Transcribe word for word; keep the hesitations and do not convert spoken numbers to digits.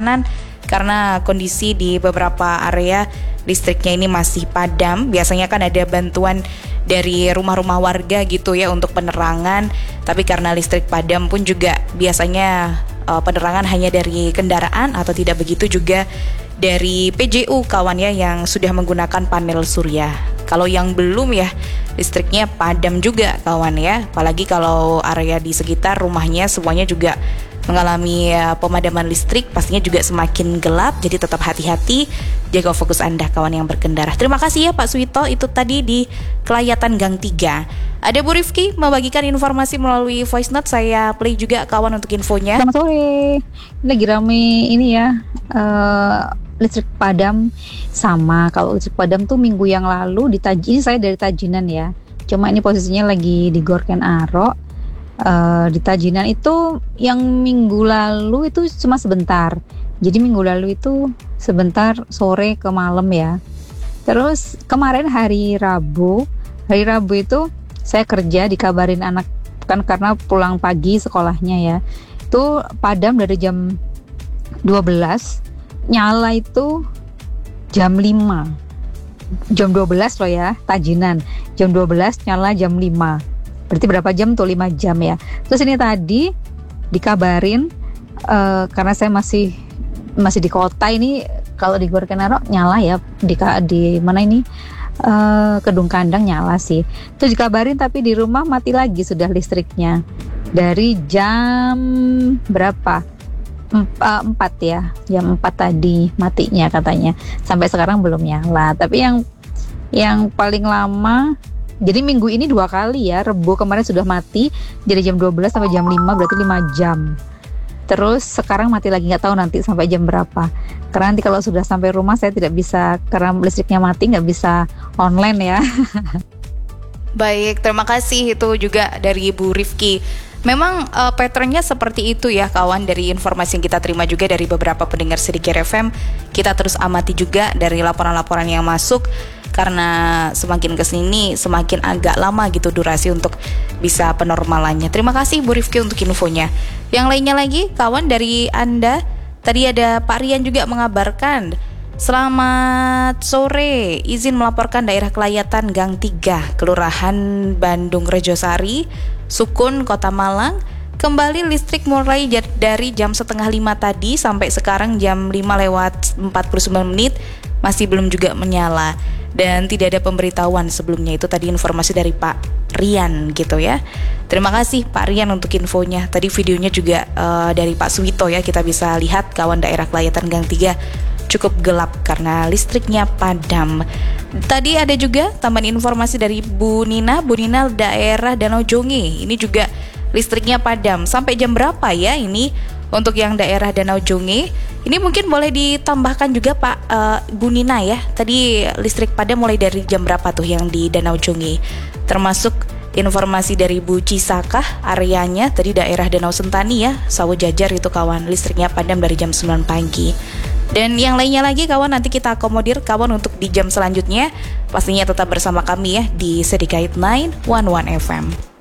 perjalanan karena kondisi di beberapa area listriknya ini masih padam. Biasanya kan ada bantuan dari rumah-rumah warga gitu ya untuk penerangan, tapi karena listrik padam pun juga biasanya uh, penerangan hanya dari kendaraan atau tidak begitu juga dari P J U kawan ya yang sudah menggunakan panel surya. Kalau yang belum ya listriknya padam juga kawan ya, apalagi kalau area di sekitar rumahnya semuanya juga mengalami uh, pemadaman listrik, pastinya juga semakin gelap. Jadi tetap hati-hati, jaga fokus Anda kawan yang berkendara. Terima kasih ya Pak Suwito, itu tadi di Kelayatan Gang tiga. Ada Bu Rifki membagikan informasi melalui voice note, saya play juga kawan untuk infonya. Selamat sore, lagi rame ini ya, uh, listrik padam. Sama, kalau listrik padam tuh minggu yang lalu di Taj- ini saya dari Tajinan ya, cuma ini posisinya lagi di Gorken Aro. Uh, di Tajinan itu yang minggu lalu itu cuma sebentar. Jadi minggu lalu itu sebentar sore ke malam ya. Terus kemarin hari Rabu, hari Rabu itu saya kerja, dikabarin anak kan karena pulang pagi sekolahnya ya. Itu padam dari jam dua belas, nyala itu jam lima. Jam dua belas loh ya, Tajinan. Jam dua belas nyala jam lima. Berarti berapa jam tuh? lima jam ya. Terus ini tadi dikabarin uh, karena saya masih masih di kota ini, kalau di Gorken Aro nyala ya, di di mana ini uh, Kedung Kandang nyala sih. Terus dikabarin tapi di rumah mati lagi sudah listriknya. Dari jam berapa? empat ya. Jam empat tadi matinya katanya. Sampai sekarang belum nyala. Tapi yang yang paling lama, jadi minggu ini dua kali ya, Rebo kemarin sudah mati dari jam dua belas sampai jam lima, berarti lima jam. Terus sekarang mati lagi, nggak tahu nanti sampai jam berapa. Karena nanti kalau sudah sampai rumah saya tidak bisa, karena listriknya mati nggak bisa online ya. Baik, terima kasih itu juga dari Ibu Rifki. Memang uh, patternnya seperti itu ya kawan, dari informasi yang kita terima juga dari beberapa pendengar Sedikir F M. Kita terus amati juga dari laporan-laporan yang masuk, karena semakin kesini semakin agak lama gitu durasi untuk bisa penormalannya. Terima kasih Bu Rifki untuk infonya. Yang lainnya lagi kawan dari Anda, tadi ada Pak Rian juga mengabarkan, selamat sore, izin melaporkan daerah Kelayatan Gang tiga, Kelurahan Bandung Rejosari, Sukun, Kota Malang. Kembali listrik mulai j- dari jam setengah lima tadi sampai sekarang jam lima lewat empat puluh sembilan menit masih belum juga menyala. Dan tidak ada pemberitahuan sebelumnya. Itu tadi informasi dari Pak Rian gitu ya. Terima kasih Pak Rian untuk infonya. Tadi videonya juga uh, dari Pak Suwito ya, kita bisa lihat kawan daerah Kelayatan Gang tiga cukup gelap karena listriknya padam. Tadi ada juga tambahan informasi dari Bu Nina, Bu Nina daerah Danau Jonge. Ini juga listriknya padam. Sampai jam berapa ya ini untuk yang daerah Danau Jonge? Ini mungkin boleh ditambahkan juga Pak uh, Bu Nina ya. Tadi listrik padam mulai dari jam berapa tuh yang di Danau Jonge? Termasuk informasi dari Bu Cisakah areanya tadi daerah Danau Sentani ya, Sawo Jajar itu kawan, listriknya padam dari jam sembilan pagi. Dan yang lainnya lagi kawan, nanti kita akomodir kawan untuk di jam selanjutnya. Pastinya tetap bersama kami ya di Sedikait sembilan satu satu F M.